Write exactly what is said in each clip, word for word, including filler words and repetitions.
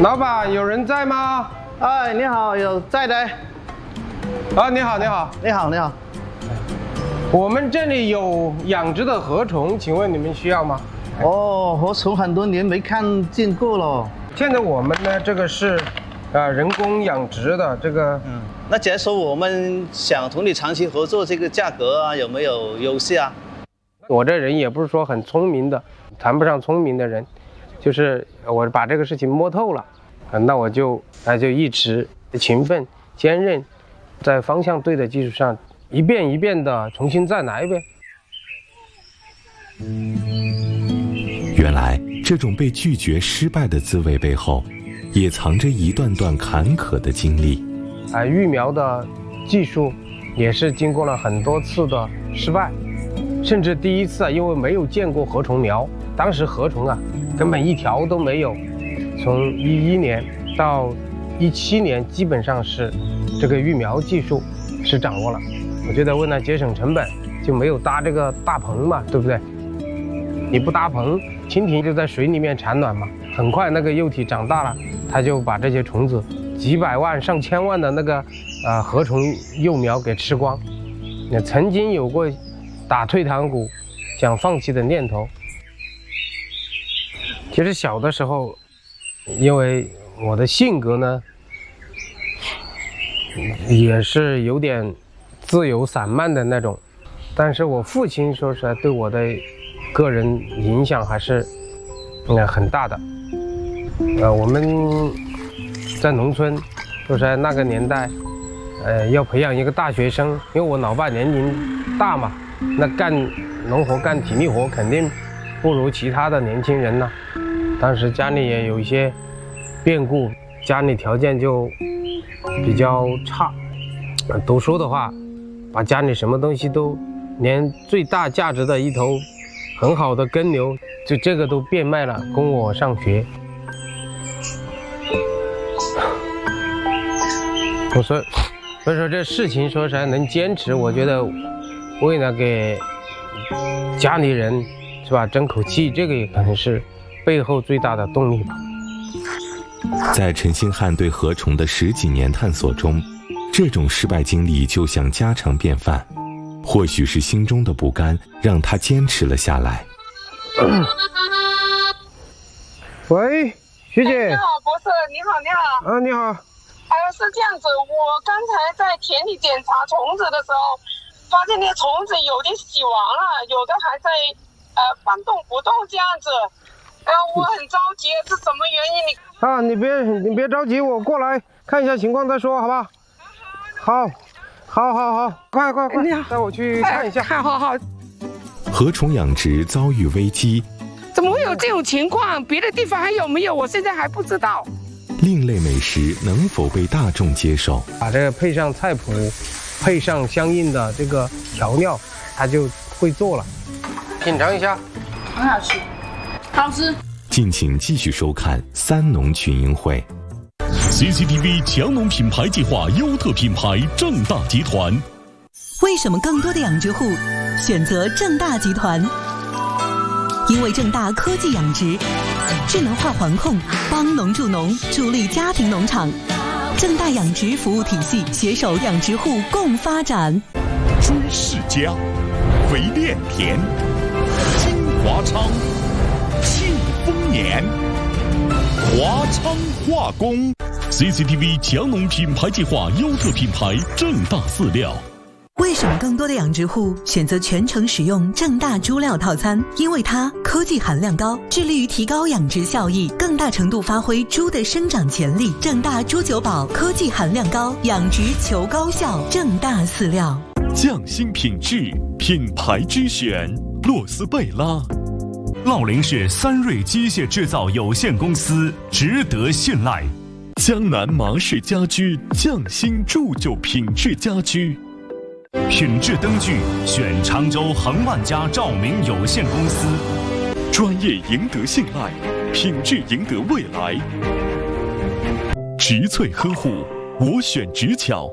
老板，有人在吗？ 哎，你好，有在的。 啊，你好，你好， 你好，你好。 我们这里有养殖的河虫，请问你们需要吗？ 哦，河虫很多年没看见过了。 现在我们呢，这个是，呃，人工养殖的这个。 嗯。那假如说我们想同你长期合作，这个价格啊，有没有优势啊？ 我这人也不是说很聪明的，谈不上聪明的人，就是我把这个事情摸透了，那我就那就一直勤奋坚韧，在方向对的基础上，一遍一遍的重新再来呗。 原来这种被拒绝失败的滋味背后，也藏着一段段坎坷的经历。 啊，育苗的技术也是经过了很多次的失败。甚至第一次啊，因为没有见过河虫苗，当时河虫啊根本一条都没有。从一一年到一七年，基本上是这个育苗技术是掌握了。我觉得为了节省成本，就没有搭这个大棚嘛，对不对？你不搭棚，蜻蜓就在水里面产卵嘛，很快那个幼体长大了，它就把这些虫子几百万上千万的那个呃河虫幼苗给吃光。那曾经有过打退堂鼓、想放弃的念头。其实小的时候，因为我的性格呢，也是有点自由散漫的那种，但是我父亲说实在对我的个人影响还是呃很大的。呃，我们在农村，说实在那个年代，呃，要培养一个大学生，因为我老爸年龄大嘛。那干农活、干体力活肯定不如其他的年轻人呢。当时家里也有一些变故，家里条件就比较差。读书的话，把家里什么东西都，连最大价值的一头很好的耕牛，就这个都变卖了，供我上学。我说，所以说这事情说实在能坚持，我觉得。为了给家里人是吧争口气，这个也可能是背后最大的动力吧。 在陈星汉对河虫的十几年探索中，这种失败经历就像家常便饭。或许是心中的不甘，让他坚持了下来。 喂，学姐。 你好，博士，你好，你好。 啊，你好。 哎呀，是这样子，我刚才在田里检查虫子的时候。发现那些虫子有的死亡了，有的还在呃搬动不动这样子，呃，我很着急，是什么原因？你啊，你别你别着急，我过来看一下情况再说，好吧？好，好，好，好，快快快，带我去看一下。 好好好。 河虫养殖遭遇危机， 怎么会有这种情况？别的地方还有没有？我现在还不知道。 另类美食能否被大众接受？ 把这个配上菜谱。配上相应的这个调料，他就会做了。品尝一下， 很好吃，好吃。 敬请继续收看三农群英会。 C C T V 强农品牌计划优特品牌正大集团。 为什么更多的养殖户选择正大集团？因为正大科技养殖，智能化环控，帮农助农，助力家庭农场。正大养殖服务体系携手养殖户共发展。 朱世家、肥炼田、金华昌、庆丰年、华昌化工。C C T V 强农品牌计划优特品牌正大饲料。 为什么更多的养殖户选择全程使用正大猪料套餐？因为它科技含量高，致力于提高养殖效益，更大程度发挥猪的生长潜力。正大猪酒宝科技含量高，养殖求高效。正大饲料， 匠心品质，品牌之选，洛斯贝拉。乐陵市三瑞机械制造有限公司，值得信赖。江南麻式家居，匠心铸就品质家居。品质灯具选常州恒万家照明有限公司，专业赢得信赖，品质赢得未来。植萃呵护，我选植巧。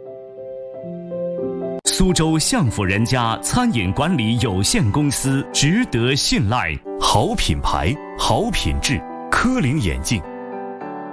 苏州相府人家餐饮管理有限公司，值得信赖。好品牌，好品质，科林眼镜。